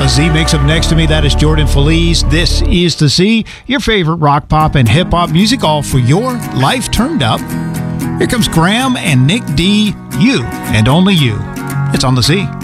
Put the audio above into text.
Z mix up next to me. That is Jordan Feliz. This is The Z, your favorite rock, pop, and hip-hop music, all for your life turned up. Here comes Graham and Nick D. You and Only You. It's on The Z.